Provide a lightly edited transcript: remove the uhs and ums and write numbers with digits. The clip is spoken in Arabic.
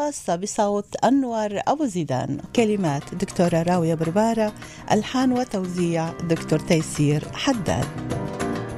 الخاصة بصوت أنور أبو زيدان، كلمات دكتورة راوية بربارة، ألحان وتوزيع دكتور تيسير حداد.